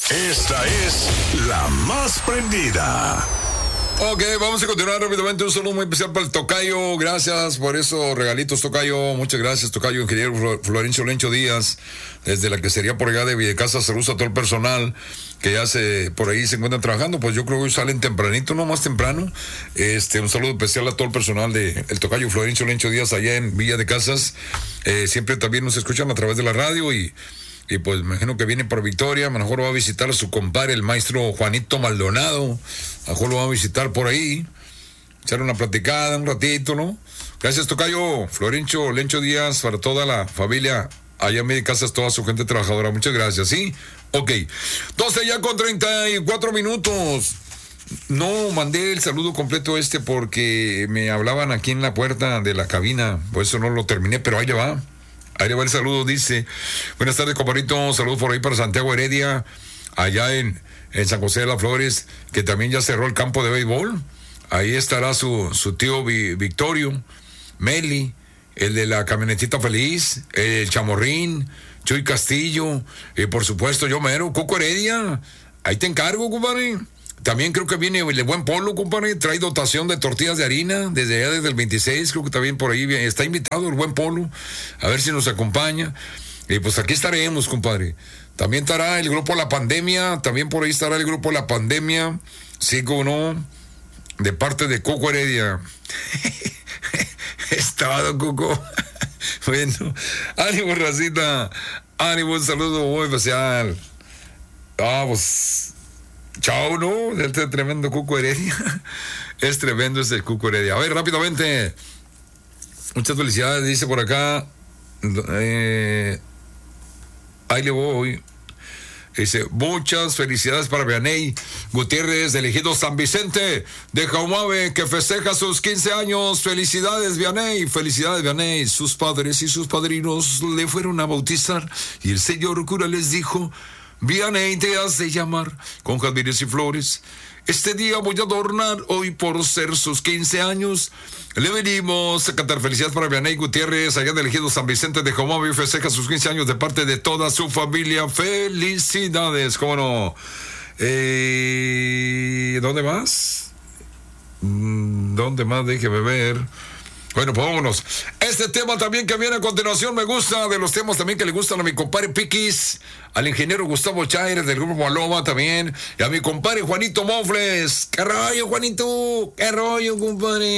Esta es la más prendida. Ok, vamos a continuar rápidamente. Un saludo muy especial para el Tocayo. Gracias por esos regalitos, Tocayo. Muchas gracias, Tocayo. Ingeniero Florencio Lencho Díaz, desde la quesería por allá de Villecasa. Saludos a todo el personal que ya por ahí se encuentran trabajando. Pues yo creo que hoy salen tempranito, no más temprano. Un saludo especial a todo el personal de el Tocayo Florencio Lencho Díaz allá en Villa de Casas. Siempre también nos escuchan a través de la radio y pues me imagino que viene por Victoria. A lo mejor va a visitar a su compadre, el maestro Juanito Maldonado. A lo mejor lo va a visitar por ahí. Echar una platicada, un ratito, ¿no? Gracias, Tocayo Florencio Lencho Díaz, para toda la familia allá en Media Casas, toda su gente trabajadora. Muchas gracias, ¿sí? Ok. 12 ya con 34 minutos. No mandé el saludo completo porque me hablaban aquí en la puerta de la cabina. Por eso no lo terminé, pero ahí le va. Ahí le va el saludo, dice: buenas tardes, compadrito, saludos por ahí para Santiago Heredia, allá en San José de las Flores, que también ya cerró el campo de béisbol. Ahí estará su tío Victorio, Meli, el de la camionetita feliz, el Chamorrín, Chuy Castillo, y por supuesto yo mero, Cuco Heredia. Ahí te encargo, compadre. También creo que viene el Buen Polo, compadre. Trae dotación de tortillas de harina desde allá, desde el 26. Creo que también por ahí está invitado el Buen Polo. A ver si nos acompaña. Y pues aquí estaremos, compadre. También estará el grupo La Pandemia. También por ahí estará el grupo La Pandemia. Sí, como no. De parte de Coco Heredia. Estado, Coco. Bueno. Ánimo, racita. Ánimo, un saludo muy especial. Pues... chao, ¿no? Este tremendo Cuco Heredia. Es tremendo ese Cuco Heredia. A ver, rápidamente. Muchas felicidades, dice por acá. Ahí le voy. Dice: muchas felicidades para Vianey Gutiérrez, del ejido San Vicente de Jaumabe, que festeja sus 15 años. Felicidades, Vianey. Felicidades, Vianey. Sus padres y sus padrinos le fueron a bautizar y el señor cura les dijo: Vianey, te has de llamar con jardines y flores. Este día voy a adornar, hoy por ser sus 15 años. Le venimos a cantar felicidades para Vianey Gutiérrez, allá del ejido San Vicente de Jaumabe, festeja sus 15 años de parte de toda su familia. Felicidades, ¿cómo no? ¿Dónde más? ¿Dónde más? Déjeme ver. Bueno, pues vámonos. Este tema también que viene a continuación me gusta, de los temas también que le gustan a mi compadre Piquis, al ingeniero Gustavo Chaires del grupo Maloma también, y a mi compadre Juanito Mofles. ¿Qué rollo, Juanito? ¿Qué rollo, compadre?